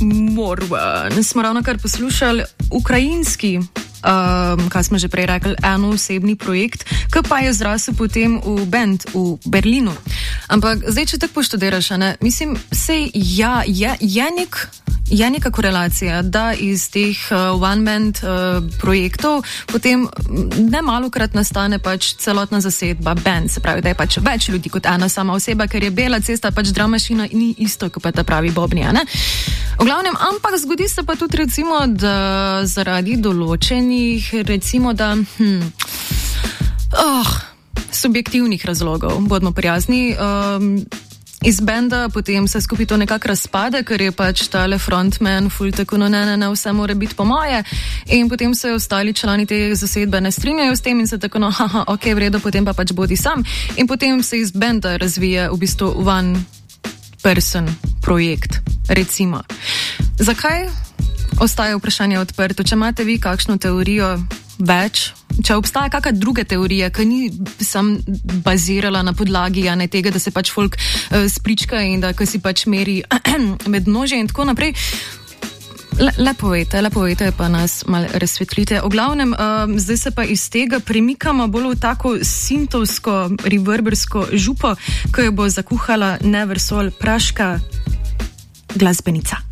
Morven. Smo ravno kar poslušali ukrajinski, kaj smo že prej rekli, enoosebni projekt, ki pa je zrasel potem v band v Berlinu. Ampak zdaj, če tako poštudiraš, ne, mislim, sej je neka korelacija, da iz teh one-band projektov potem nemalokrat nastane pač celotna zasedba, band, se pravi, da je pač več ljudi kot ena sama oseba, ker je Bela cesta, pač drum mašina ni isto, kot pa ta pravi bobni, ne? V glavnem, ampak zgodi se pa tudi recimo, da zaradi določenih, recimo, da subjektivnih razlogov, bodimo prijazni, iz benda potem se skupaj to nekako razpade, ker je pač tale frontman ful tako ne, vse mora biti po moje in potem se ostali člani te zasedbe ne strinjajo s tem in se tako ok, v redu, potem pa pač bodi sam in potem se iz benda razvije v bistvu one person projekt, recimo. Zakaj ostaje vprašanje odprto? Če imate vi kakšno teorijo več, če obstaja kakšna druga teorija, ki ni sam bazirala na podlagi tega, da se pač folk sprička in da si pač meri med nože in tako naprej, lepo vete, pa nas malo razsvetlite. V glavnem, zdaj se pa iz tega premikamo bolj v tako sintovsko, reverbersko župo, ko jo bo zakuhala Neversol praška glasbenica.